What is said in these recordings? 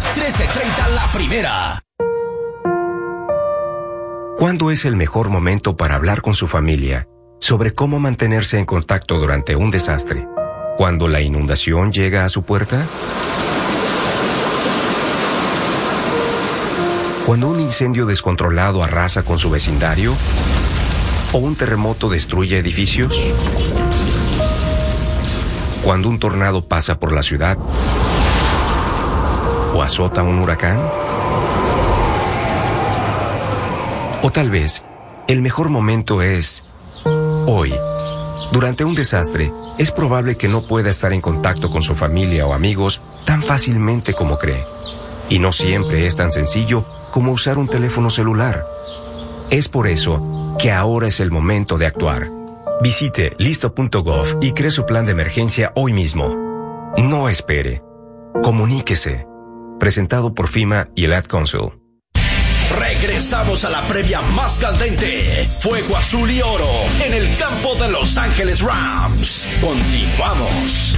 13:30 la primera. ¿Cuándo es el mejor momento para hablar con su familia sobre cómo mantenerse en contacto durante un desastre? ¿Cuando la inundación llega a su puerta? ¿Cuando un incendio descontrolado arrasa con su vecindario? ¿O un terremoto destruye edificios? ¿Cuando un tornado pasa por la ciudad? ¿O azota un huracán? O tal vez, el mejor momento es hoy. Durante un desastre, es probable que no pueda estar en contacto con su familia o amigos tan fácilmente como cree. Y no siempre es tan sencillo como usar un teléfono celular. Es por eso que ahora es el momento de actuar. Visite listo.gov y cree su plan de emergencia hoy mismo. No espere. Comuníquese. Presentado por FEMA y el Ad Council. Regresamos a la previa más candente. Fuego azul y oro en el campo de Los Ángeles Rams. Continuamos.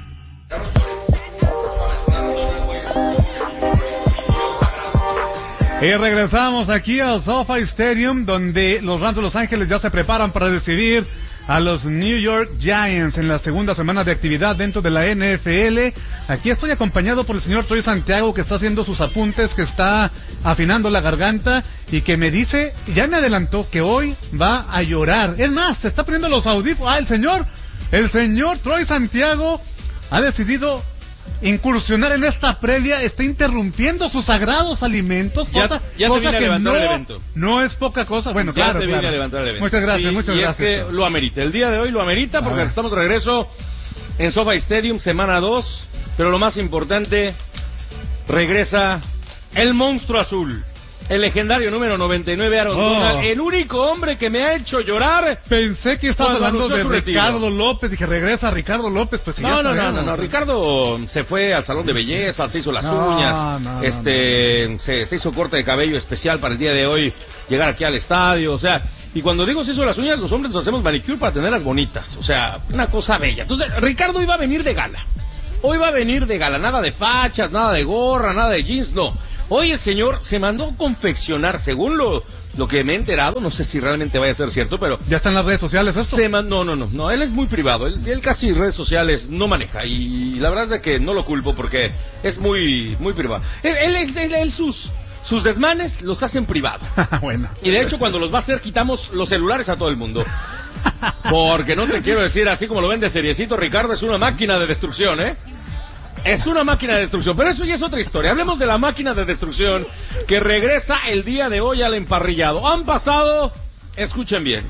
Y regresamos aquí al SoFi Stadium, donde los Rams de Los Ángeles ya se preparan para recibir a los New York Giants en la segunda semana de actividad dentro de la NFL. Aquí estoy acompañado por el señor Troy Santiago, que está haciendo sus apuntes, que está afinando la garganta y que me dice, ya me adelantó, que hoy va a llorar. Es más, se está poniendo los audífonos. El señor Troy Santiago ha decidido incursionar en esta previa, está interrumpiendo sus sagrados alimentos, cosa que no es poca cosa. Bueno, ya claro, te viene a levantar el evento. Muchas gracias, sí, muchas gracias. Es que lo amerita, el día de hoy lo amerita porque estamos de regreso en SoFi Stadium, semana 2, pero lo más importante, regresa el monstruo azul. El legendario número 99, Aaron Donald, el único hombre que me ha hecho llorar. Pensé que estabas hablando de Ricardo López, dije, regresa Ricardo López. Pues No, Ricardo se fue al salón de belleza, se hizo las uñas, se hizo corte de cabello especial para el día de hoy, llegar aquí al estadio, o sea, y cuando digo se hizo las uñas, los hombres nos hacemos manicure para tenerlas bonitas, o sea, una cosa bella. Entonces, Ricardo iba a venir de gala, nada de fachas, nada de gorra, nada de jeans, no. Hoy el señor se mandó a confeccionar, según lo que me he enterado, no sé si realmente vaya a ser cierto, pero... ¿Ya está en las redes sociales esto? No, él es muy privado, él casi redes sociales no maneja, y la verdad es de que no lo culpo porque es muy, muy privado. Él sus desmanes los hace en privado. Bueno. Y de hecho cuando los va a hacer quitamos los celulares a todo el mundo. Porque no te quiero decir, así como lo ven de seriecito, Ricardo es una máquina de destrucción, ¿eh? Es una máquina de destrucción, pero eso ya es otra historia. Hablemos de la máquina de destrucción que regresa el día de hoy al emparrillado. Han pasado, escuchen bien,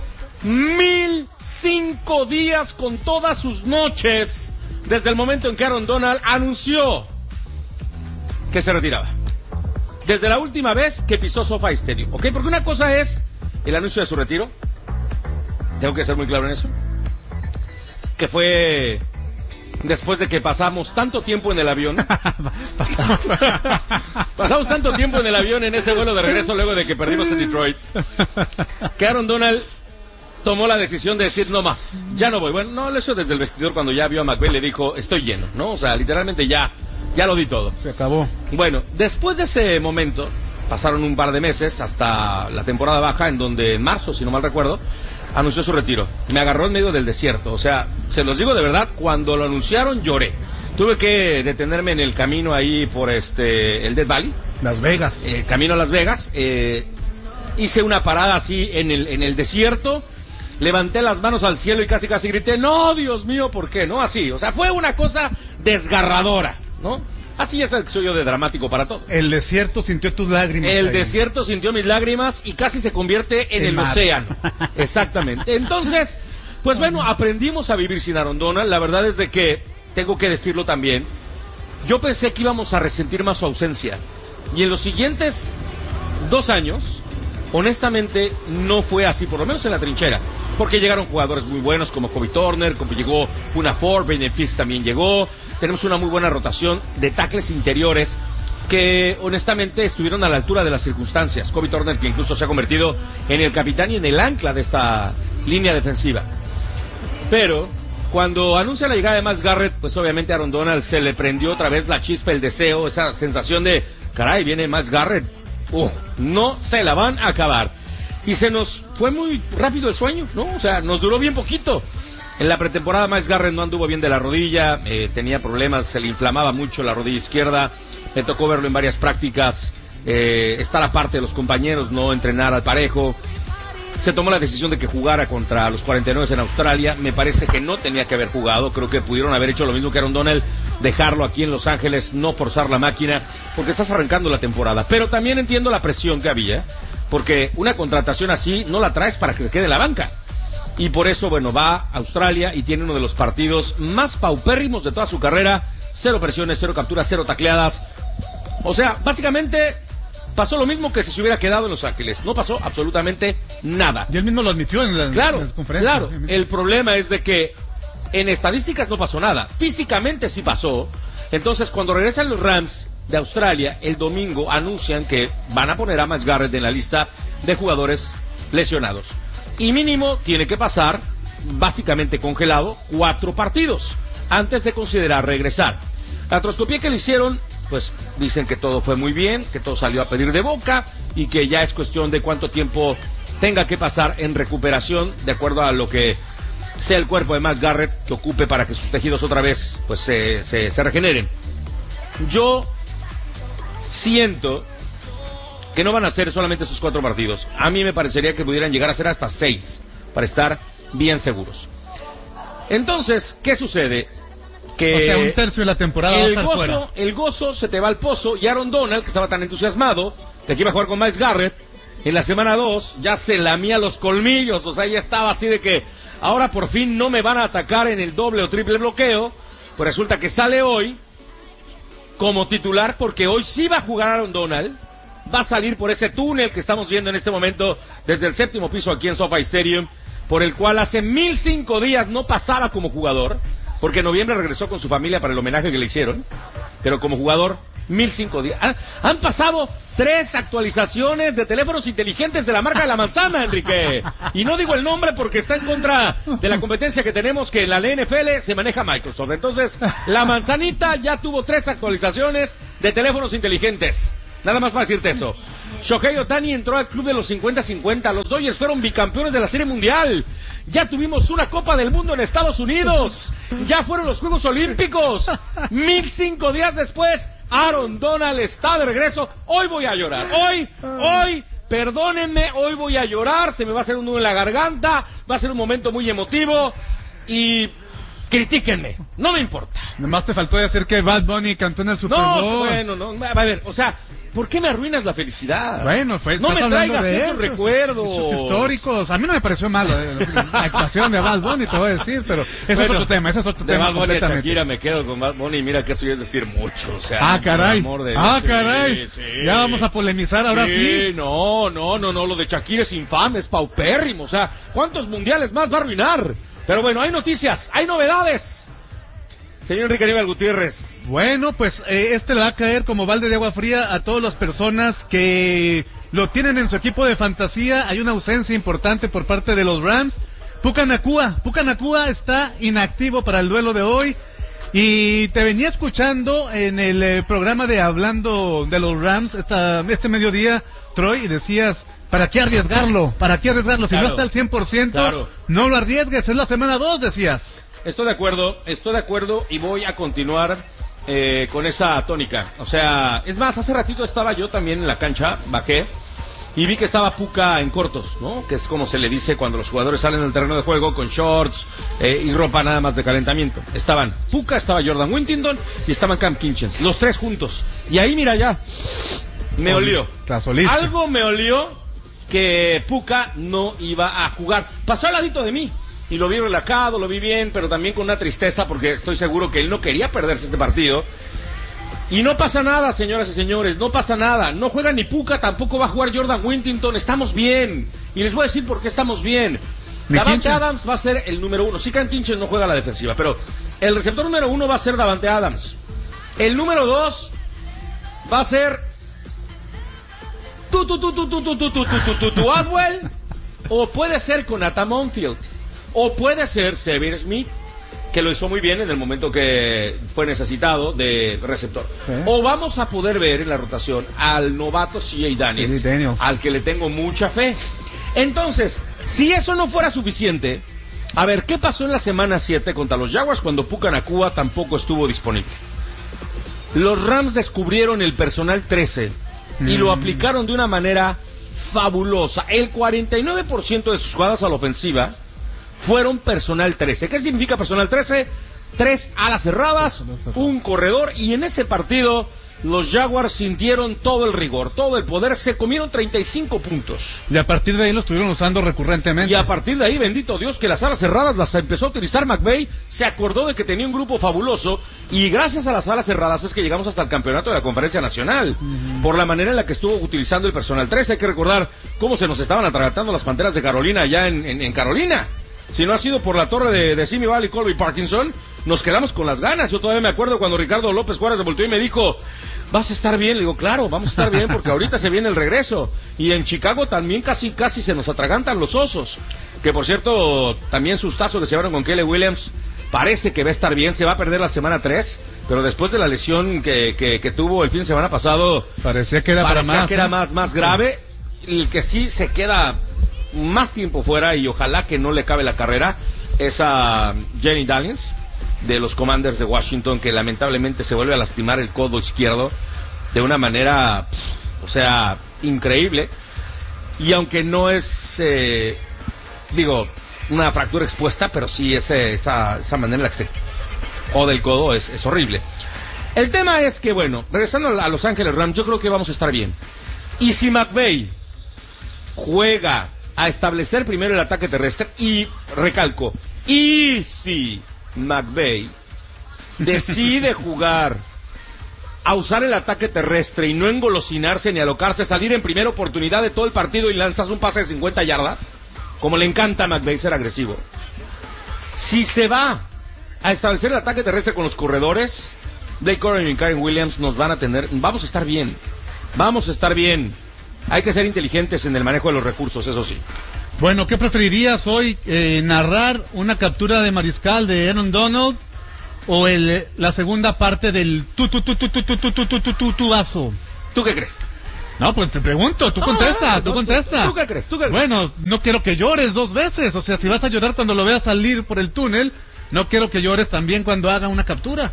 1005 días con todas sus noches desde el momento en que Aaron Donald anunció que se retiraba. Desde la última vez que pisó SoFi Stadium, ¿ok? Porque una cosa es el anuncio de su retiro, tengo que ser muy claro en eso, que fue... después de que pasamos tanto tiempo en el avión. Pasamos tanto tiempo en el avión en ese vuelo de regreso luego de que perdimos en Detroit, que Aaron Donald tomó la decisión de decir no más, ya no voy. Bueno, no lo hizo desde el vestidor cuando ya vio a McVay, le dijo estoy lleno, ¿no? O sea, literalmente ya lo di todo. Se acabó. Bueno, después de ese momento, pasaron un par de meses hasta la temporada baja, en donde en marzo, si no mal recuerdo, anunció su retiro. Me agarró en medio del desierto. O sea, se los digo de verdad, cuando lo anunciaron lloré. Tuve que detenerme en el camino ahí por el Death Valley. Las Vegas. Camino a Las Vegas. Hice una parada así en el desierto. Levanté las manos al cielo y casi grité, no, Dios mío, ¿por qué? No, así. O sea, fue una cosa desgarradora, ¿no? Así es el que soy yo de dramático para todo. El desierto sintió tus lágrimas. El desierto sintió mis lágrimas y casi se convierte en el océano. Exactamente. Entonces, pues bueno, aprendimos a vivir sin Aaron Donald. La verdad es de que, tengo que decirlo también, yo pensé que íbamos a resentir más su ausencia. Y en los siguientes 2 años, honestamente, no fue así, por lo menos en la trinchera. Porque llegaron jugadores muy buenos como Kobe Turner, como llegó Una Ford, Brandon Fitz también llegó. Tenemos una muy buena rotación de tackles interiores que honestamente estuvieron a la altura de las circunstancias. Kobe Turner, que incluso se ha convertido en el capitán y en el ancla de esta línea defensiva. Pero Cuando anuncia la llegada de Miles Garrett, pues obviamente a Aaron Donald se le prendió otra vez la chispa, el deseo, esa sensación de, caray, viene Miles Garrett, no se la van a acabar. Y se nos fue muy rápido el sueño, ¿no? O sea, nos duró bien poquito. En la pretemporada Miles Garrett no anduvo bien de la rodilla, tenía problemas, se le inflamaba mucho la rodilla izquierda, me tocó verlo en varias prácticas, estar aparte de los compañeros, no entrenar al parejo. Se tomó la decisión de que jugara contra los 49 en Australia. Me parece que no tenía que haber jugado. Creo que pudieron haber hecho lo mismo que Aaron Donald, dejarlo aquí en Los Ángeles, no forzar la máquina, porque estás arrancando la temporada. Pero también entiendo la presión que había, porque una contratación así no la traes para que se quede en la banca. Y por eso, bueno, va a Australia y tiene uno de los partidos más paupérrimos de toda su carrera. 0 presiones, 0 capturas, 0 tacleadas. O sea, básicamente pasó lo mismo que si se hubiera quedado en Los Ángeles. No pasó absolutamente nada. Y él mismo lo admitió en las conferencias. Claro, el problema es de que en estadísticas no pasó nada. Físicamente sí pasó. Entonces, cuando regresan los Rams de Australia, el domingo anuncian que van a poner a Miles Garrett en la lista de jugadores lesionados. Y mínimo tiene que pasar, básicamente congelado, 4 partidos antes de considerar regresar. La artroscopía que le hicieron, pues dicen que todo fue muy bien, que todo salió a pedir de boca y que ya es cuestión de cuánto tiempo tenga que pasar en recuperación, de acuerdo a lo que sea el cuerpo de Miles Garrett que ocupe para que sus tejidos otra vez pues se regeneren. Yo siento que no van a ser solamente esos 4 partidos. A mí me parecería que pudieran llegar a ser hasta 6 para estar bien seguros. Entonces, ¿qué sucede? Que o sea, un tercio de la temporada va a estar fuera. El gozo se te va al pozo, y Aaron Donald, que estaba tan entusiasmado de que iba a jugar con Miles Garrett, en la semana 2 ya se lamía los colmillos, o sea, ya estaba así de que ahora por fin no me van a atacar en el doble o triple bloqueo. Pues resulta que sale hoy como titular, porque hoy sí va a jugar Aaron Donald, va a salir por ese túnel que estamos viendo en este momento desde el 7º piso aquí en SoFi Stadium, por el cual hace 1005 días no pasaba como jugador, porque en noviembre regresó con su familia para el homenaje que le hicieron, pero como jugador, 1005 días. Han pasado 3 actualizaciones de teléfonos inteligentes de la marca de la manzana, Enrique. Y no digo el nombre porque está en contra de la competencia que tenemos, que en la NFL se maneja Microsoft. Entonces, la manzanita ya tuvo 3 actualizaciones de teléfonos inteligentes. Nada más para decirte eso. Shohei Ohtani entró al club de los 50-50. Los Dodgers fueron bicampeones de la Serie Mundial. Ya tuvimos una Copa del Mundo en Estados Unidos. Ya fueron los Juegos Olímpicos. 1005 días después, Aaron Donald está de regreso. Hoy voy a llorar. Hoy, perdónenme, hoy voy a llorar. Se me va a hacer un nudo en la garganta. Va a ser un momento muy emotivo. Y critíquenme, no me importa. Nomás te faltó decir que Bad Bunny cantó en el Super Bowl. No, bueno, no. A ver, o sea, ¿por qué me arruinas la felicidad? Bueno, no me traigas esos recuerdos. Esos históricos. A mí no me pareció malo la actuación de Bad Bunny, te voy a decir, pero ese es otro tema, ese es otro tema. De Bad Bunny a Shakira me quedo con Bad Bunny, mira que eso ya es decir mucho, o sea. Caray. Caray. Sí. Ya vamos a polemizar ahora sí. No, lo de Shakira es infame, es paupérrimo, o sea, ¿cuántos mundiales más va a arruinar? Pero bueno, hay noticias, hay novedades. Señor Enrique Aníbal Gutiérrez. Bueno, pues le va a caer como balde de agua fría a todas las personas que lo tienen en su equipo de fantasía. Hay una ausencia importante por parte de los Rams. Puka Nacua está inactivo para el duelo de hoy. Y te venía escuchando en el programa de Hablando de los Rams este mediodía, Troy, y decías, ¿para qué arriesgarlo? Si claro, no está al 100%, claro, no lo arriesgues, es la semana 2, decías. Estoy de acuerdo y voy a continuar con esa tónica. O sea, es más, hace ratito estaba yo también en la cancha, bajé, y vi que estaba Puka en cortos, ¿no? Que es como se le dice cuando los jugadores salen del terreno de juego con shorts y ropa nada más de calentamiento. Estaban Puka, estaba Jordan Whittington y estaban Cam Kinchens, los 3 juntos. Y ahí, mira ya, me olió. Algo me olió que Puka no iba a jugar. Pasó al ladito de mí y lo vi relajado, lo vi bien, pero también con una tristeza porque estoy seguro que él no quería perderse este partido. Y no pasa nada, señoras y señores, no pasa nada. No juega ni Puka, tampoco va a jugar Jordan Whittington. Estamos bien. Y les voy a decir por qué estamos bien. Davante Adams va a ser el número 1. Sí, Cam Kinchens no juega a la defensiva, pero el receptor número 1 va a ser Davante Adams. El número 2 va a ser Atwell, o puede ser Konata Monfield, o puede ser Sevier Smith. que lo hizo muy bien en el momento que fue necesitado de receptor. Sí. O vamos a poder ver en la rotación al novato C.J. Daniels, al que le tengo mucha fe. Entonces, si eso no fuera suficiente, a ver, ¿qué pasó en la semana 7 contra los Jaguars cuando Puka Nacua tampoco estuvo disponible? Los Rams descubrieron el personal 13 y lo aplicaron de una manera fabulosa. El 49% de sus jugadas a la ofensiva fueron personal 13. ¿Qué significa personal 13? 3 alas cerradas, un corredor, y en ese partido los Jaguars sintieron todo el rigor, todo el poder, se comieron 35 puntos. Y a partir de ahí lo estuvieron usando recurrentemente. Y a partir de ahí, bendito Dios, que las alas cerradas las empezó a utilizar McVay, se acordó de que tenía un grupo fabuloso, y gracias a las alas cerradas es que llegamos hasta el campeonato de la Conferencia Nacional, por la manera en la que estuvo utilizando el personal 13. Hay que recordar cómo se nos estaban atragantando las Panteras de Carolina allá en Carolina. Si no ha sido por la torre de Simi Valley, Colby Parkinson, nos quedamos con las ganas. Yo todavía me acuerdo cuando Ricardo López Juárez se volteó y me dijo: ¿vas a estar bien? Le digo, claro, vamos a estar bien porque ahorita se viene el regreso. Y en Chicago también casi se nos atragantan los osos. Que por cierto, también sustazo que se llevaron con Kelly Williams. Parece que va a estar bien, se va a perder la semana 3. Pero después de la lesión que tuvo el fin de semana pasado, parecía que era más grave. El que sí se queda más tiempo fuera y ojalá que no le cabe la carrera es a Jenny Daniels de los Commanders de Washington, que lamentablemente se vuelve a lastimar el codo izquierdo de una manera, increíble. Y aunque no es, una fractura expuesta, pero sí esa manera en la que se jode el codo es horrible. El tema es que, bueno, regresando a Los Ángeles Rams, yo creo que vamos a estar bien. Y si McVay juega a establecer primero el ataque terrestre, y recalco, y si McVay decide jugar a usar el ataque terrestre y no engolosinarse ni alocarse, salir en primera oportunidad de todo el partido y lanzas un pase de 50 yardas, como le encanta a McVay ser agresivo. Si se va a establecer el ataque terrestre con los corredores, Blake Corum y Karen Williams vamos a estar bien. Hay que ser inteligentes en el manejo de los recursos, eso sí. Bueno, ¿qué preferirías hoy? ¿Narrar una captura de mariscal de Aaron Donald o la segunda parte del tuazo? ¿Tú qué crees? No, pues te pregunto, tú contesta. ¿Tú qué crees? Bueno, no quiero que llores 2 veces, o sea, si vas a llorar cuando lo veas salir por el túnel, no quiero que llores también cuando haga una captura.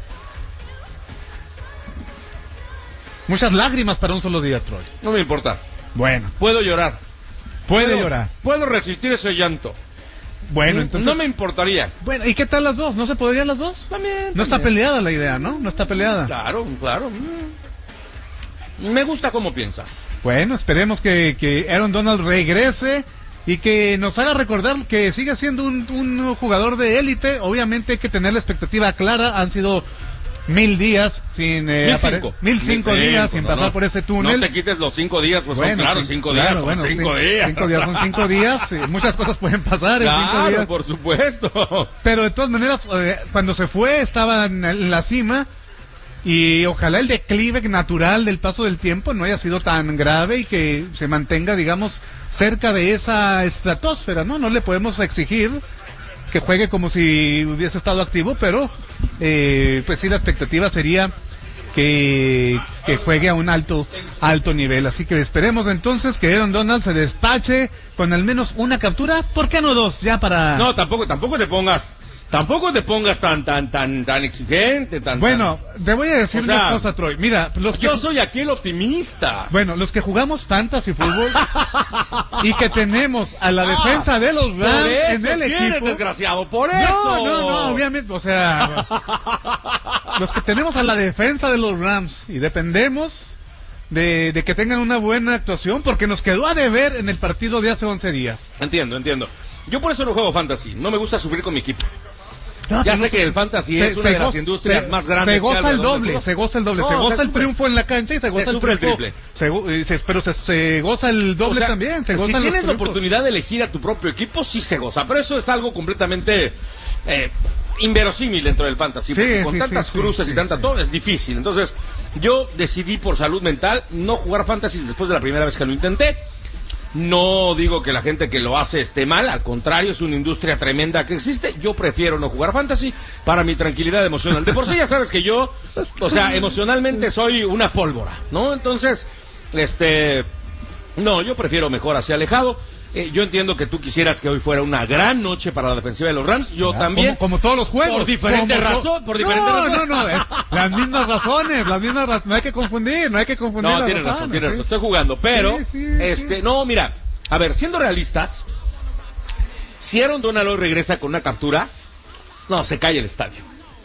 Muchas lágrimas para un solo día, Troy. No me importa. Bueno. Puedo llorar. Llorar. Puedo resistir ese llanto. Bueno, entonces... No me importaría. Bueno, ¿y qué tal las dos? ¿No se podrían las dos? También. No está peleada la idea, ¿no? No está peleada. Claro. Me gusta cómo piensas. Bueno, esperemos que Aaron Donald regrese y que nos haga recordar que sigue siendo un jugador de élite. Obviamente hay que tener la expectativa clara. Han sido 1000 días sin 1005 días sin pasar por ese túnel. No te quites los 5 días, pues bueno, son claro, 5 días, son 5 días. 5 días son 5 días, muchas cosas pueden pasar en 5 días. Por supuesto. Pero de todas maneras, cuando se fue estaba en la cima, y ojalá el declive natural del paso del tiempo no haya sido tan grave y que se mantenga, digamos, cerca de esa estratosfera, ¿no? No le podemos exigir que juegue como si hubiese estado activo, pero pues sí, la expectativa sería que juegue a un alto nivel. Así que esperemos entonces que Aaron Donald se despache con al menos una captura. ¿Por qué no 2? Ya para... No, tampoco te pongas tan exigente, Bueno, te voy a decir una cosa, Troy. Mira, yo soy aquí el optimista. Bueno, los que jugamos fantasy fútbol y que tenemos a la defensa de los Rams en el equipo. Desgraciado, por eso. No, obviamente, o sea, los que tenemos a la defensa de los Rams y dependemos de que tengan una buena actuación, porque nos quedó a deber en el partido de hace 11 días. Entiendo. Yo por eso no juego fantasy. No me gusta sufrir con mi equipo. Ya sé que el fantasy es una de las industrias más grandes. Se goza el doble. Se goza el triunfo en la cancha y se goza el triple. Pero se goza el doble también. Si tienes la oportunidad de elegir a tu propio equipo, sí se goza. Pero eso es algo completamente inverosímil dentro del fantasy. Porque con tantas cruces y todo es difícil. Entonces, yo decidí por salud mental no jugar fantasy después de la primera vez que lo intenté. No digo que la gente que lo hace esté mal, al contrario, es una industria tremenda que existe. Yo prefiero no jugar fantasy para mi tranquilidad emocional. De por sí ya sabes que yo, o sea, emocionalmente soy una pólvora, ¿no? Entonces, no, yo prefiero mejor así alejado. Yo entiendo que tú quisieras que hoy fuera una gran noche para la defensiva de los Rams. Yo también. Como todos los juegos. Por diferentes razones. No. Las mismas razones. No hay que confundir. No, tienes razón. Estoy jugando. Pero, sí. no, mira. A ver, siendo realistas, si Aaron Donald hoy regresa con una captura, no, se cae el estadio.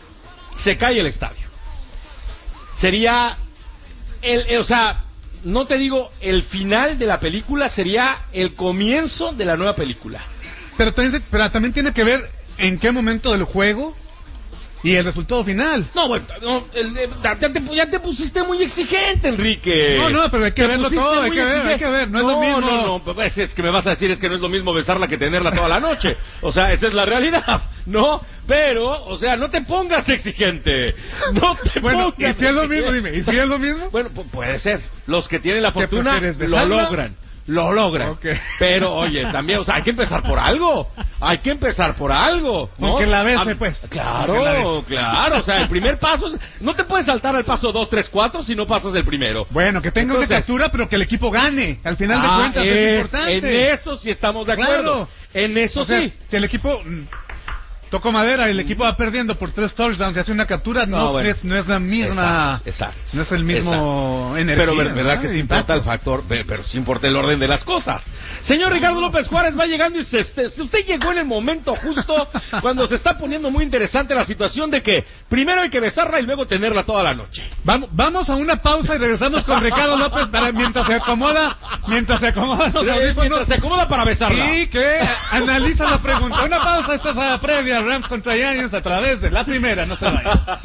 Sería o sea, no te digo el final de la película, sería el comienzo de la nueva película. Pero también tiene que ver en qué momento del juego y el resultado final. No, bueno, ya te pusiste muy exigente, Enrique. No, pero hay que verlo todo, hay que ver, no es lo mismo. No, pues es que me vas a decir, es que no es lo mismo besarla que tenerla toda la noche. O sea, esa es la realidad, ¿no? Pero, o sea, no te pongas exigente. Bueno, ¿y si es lo mismo? Dime, ¿y si es lo mismo? Bueno, puede ser. Los que tienen la fortuna lo logran. Okay. Pero, oye, también, o sea, hay que empezar por algo. ¿no? Porque la bese, pues. Claro, o sea, el primer paso no te puedes saltar al paso 2, 3, 4 si no pasas el primero. Bueno, que tenga una captura, pero que el equipo gane. Al final de cuentas es importante. En eso sí estamos de acuerdo. Claro. En eso sí. Si el equipo toco madera y el equipo va perdiendo por 3 touchdowns y hace una captura, no es la misma. Exacto. No es el mismo energía. Pero verdad que sí importa el factor, pero sí importa el orden de las cosas. Señor Ricardo López Juárez va llegando y usted llegó en el momento justo cuando se está poniendo muy interesante la situación de que primero hay que besarla y luego tenerla toda la noche. Vamos a una pausa y regresamos con Ricardo López mientras se acomoda los audífonos. Mientras se acomoda para besarla. Sí, que analiza la pregunta. Una pausa, esta es la previa Rams contra Giants a través de La Primera, no se vaya.